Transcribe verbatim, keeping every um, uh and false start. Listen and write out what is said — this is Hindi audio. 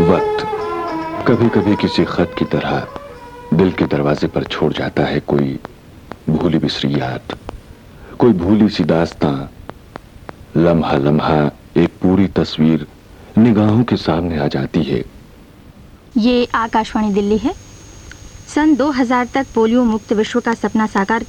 वक्त कभी कभी किसी खत की तरह दिल के दरवाजे पर छोड़ जाता है कोई भूली बिसरी याद, कोई भूली सी दास्तां। लम्हा लम्हा एक पूरी तस्वीर निगाहों के सामने आ जाती है। ये आकाशवाणी दिल्ली है। सन दो हज़ार तक पोलियो मुक्त विश्व का सपना साकार